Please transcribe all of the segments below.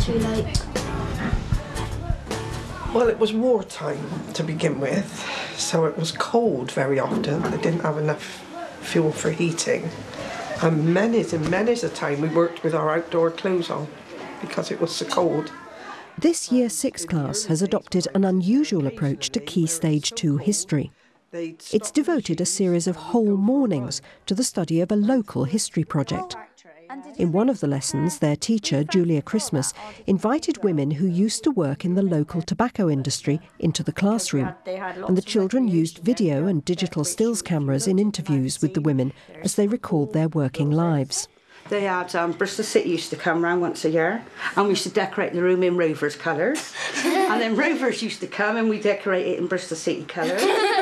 too late? Well, it was wartime to begin with, so it was cold very often. They didn't have enough fuel for heating. And many's a time we worked with our outdoor clothes on because it was so cold. This Year 6 class has adopted an unusual approach to Key Stage 2 history. It's devoted a series of whole mornings to the study of a local history project. In one of the lessons, their teacher, Julia Christmas, invited women who used to work in the local tobacco industry into the classroom, and the children used video and digital stills cameras in interviews with the women as they recalled their working lives. They had Bristol City used to come round once a year, and we used to decorate the room in Rovers colours. And then Rovers used to come and we decorate it in Bristol City colours.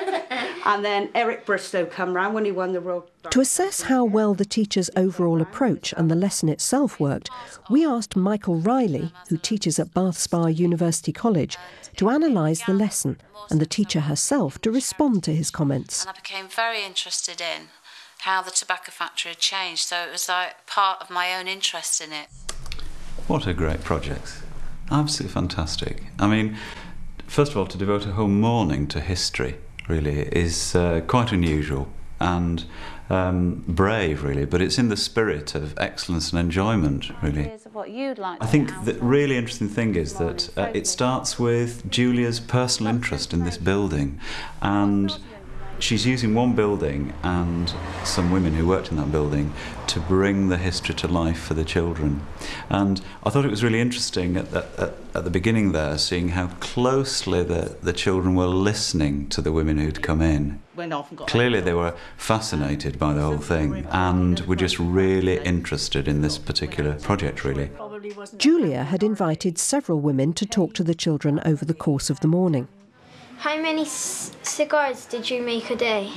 And then Eric Bristow come round when he won the Royal... To assess how well the teacher's overall approach and the lesson itself worked, we asked Michael Riley, who teaches at Bath Spa University College, to analyse the lesson, and the teacher herself to respond to his comments. And I became very interested in how the tobacco factory had changed, so it was like part of my own interest in it. What a great project. Absolutely fantastic. I mean, first of all, to devote a whole morning to history really is quite unusual and brave, really, but it's in the spirit of excellence and enjoyment, really. I think the really interesting thing is that it starts with Julia's personal interest in this building, and she's using one building and some women who worked in that building to bring the history to life for the children. And I thought it was really interesting at the beginning there, seeing how closely the children were listening to the women who'd come in. Clearly they were fascinated by the whole thing and were just really interested in this particular project, really. Julia had invited several women to talk to the children over the course of the morning. How many cigars did you make a day?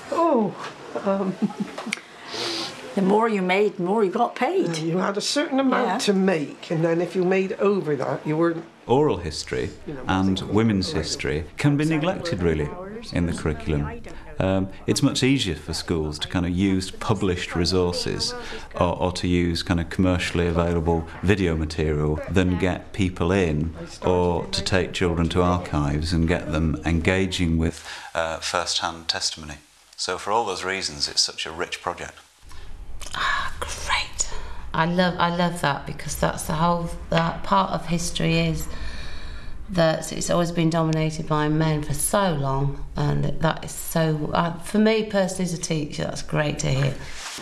The more you made, the more you got paid. You had a certain amount to make, and then if you made over that, you weren't... Oral history and women's history can be neglected, really, in the curriculum. It's much easier for schools to kind of use published resources or to use kind of commercially available video material than get people in or to take children to archives and get them engaging with first-hand testimony. So for all those reasons, it's such a rich project. Great. I love that, because that's the whole that part of history is that it's always been dominated by men for so long, and that is so, for me personally as a teacher, that's great to hear.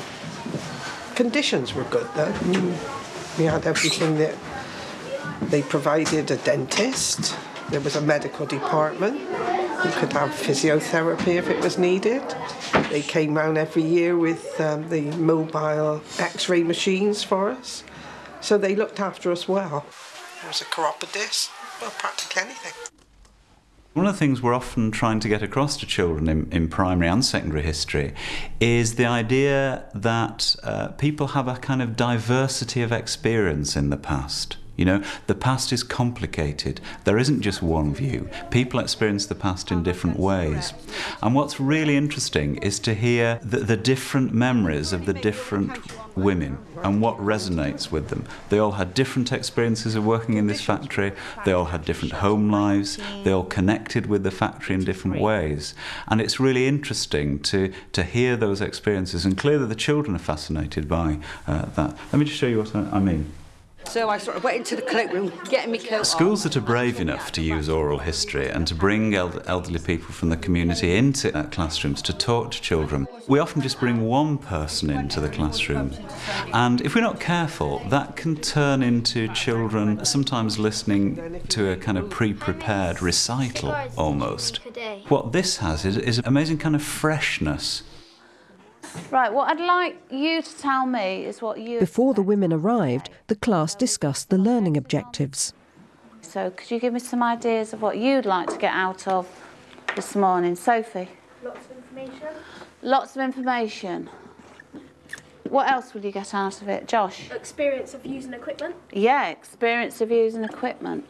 Conditions were good though. I mean, we had everything that they provided: a dentist, there was a medical department, you could have physiotherapy if it was needed. They came round every year with the mobile X-ray machines for us, so they looked after us well. There was a chiropodist, well, practically anything. One of the things we're often trying to get across to children in primary and secondary history is the idea that people have a kind of diversity of experience in the past. You know, the past is complicated. There isn't just one view. People experience the past in different ways. And what's really interesting is to hear the different memories of the different women and what resonates with them. They all had different experiences of working in this factory. They all had different home lives. They all connected with the factory in different ways. And it's really interesting to hear those experiences. And clearly the children are fascinated by that. Let me just show you what I mean. So I sort of went into the cloakroom, getting me coat Schools that are brave enough to use oral history and to bring elderly people from the community into classrooms to talk to children, we often just bring one person into the classroom. And if we're not careful, that can turn into children sometimes listening to a kind of pre-prepared recital almost. What this has is an amazing kind of freshness. Right, what I'd like you to tell me is what you... Before the women arrived, the class discussed the learning objectives. So could you give me some ideas of what you'd like to get out of this morning? Sophie? Lots of information. Lots of information. What else will you get out of it? Josh? Experience of using equipment. Yeah, experience of using equipment.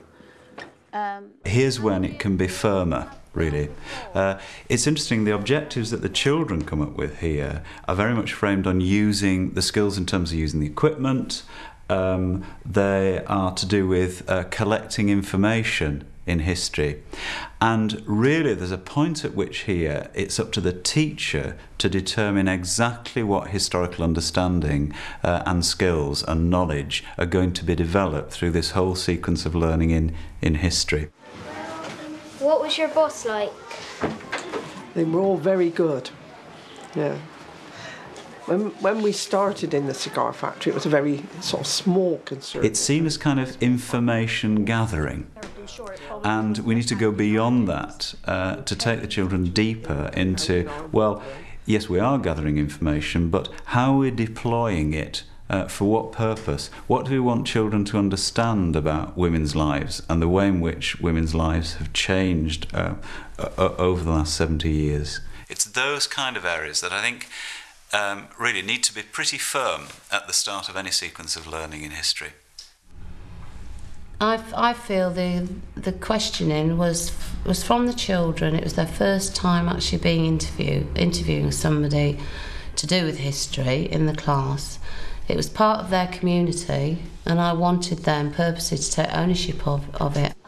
Here's when it can be firmer, really. It's interesting, the objectives that the children come up with here are very much framed on using the skills in terms of using the equipment, they are to do with collecting information in history. And really there's a point at which here it's up to the teacher to determine exactly what historical understanding and skills and knowledge are going to be developed through this whole sequence of learning in history. What was your boss like? They were all very good, yeah. When we started in the cigar factory, it was a very sort of small concern. It's seen as kind of information gathering, and we need to go beyond that to take the children deeper into, well, yes, we are gathering information, but how are we deploying it? For what purpose? What do we want children to understand about women's lives and the way in which women's lives have changed over the last 70 years? It's those kind of areas that I think really need to be pretty firm at the start of any sequence of learning in history. I feel the questioning was from the children. It was their first time actually being interviewing somebody to do with history in the class. It was part of their community, and I wanted them purposely to take ownership of it.